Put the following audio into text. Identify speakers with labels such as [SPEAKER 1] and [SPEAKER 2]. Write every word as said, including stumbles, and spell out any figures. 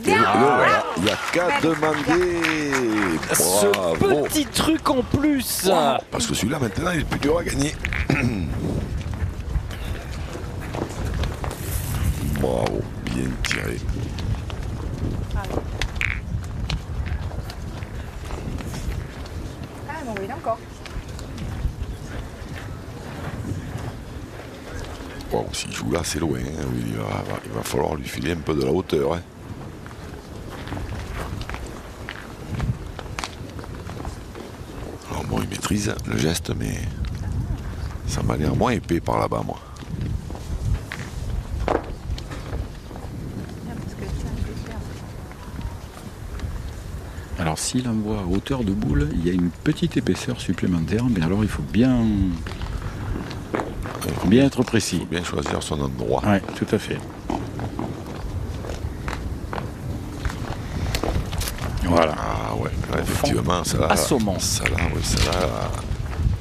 [SPEAKER 1] Et le, le voilà, il n'y a qu'à
[SPEAKER 2] Belle.
[SPEAKER 1] demander.
[SPEAKER 3] Ce
[SPEAKER 1] Bravo.
[SPEAKER 3] petit truc en plus.
[SPEAKER 1] Parce que celui-là, maintenant, il est plus dur à gagner. Bravo, bien tiré.
[SPEAKER 2] Ah non, il est encore.
[SPEAKER 1] Wow, s'il joue là, c'est loin. Hein. Il, va, il va falloir lui filer un peu de la hauteur. Hein. Alors bon, il maîtrise le geste, mais ça m'a l'air moins épais par là-bas, moi.
[SPEAKER 4] Alors s'il envoie à hauteur de boule, il y a une petite épaisseur supplémentaire, mais alors il faut bien,
[SPEAKER 1] Il faut
[SPEAKER 4] bien être précis.
[SPEAKER 1] Il faut bien choisir son endroit.
[SPEAKER 4] Oui, tout à fait. Voilà.
[SPEAKER 1] Ah ouais, là, effectivement, ça là,
[SPEAKER 3] assommant.
[SPEAKER 1] ça là, oui, ça là,